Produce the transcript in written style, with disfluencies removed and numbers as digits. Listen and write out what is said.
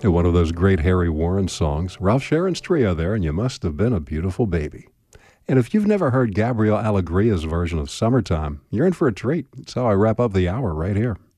One of those great Harry Warren songs. Ralph Sharon's trio there, and You Must Have Been a Beautiful Baby. And if you've never heard Gabriel Alegria's version of Summertime, you're in for a treat. That's how I wrap up the hour right here.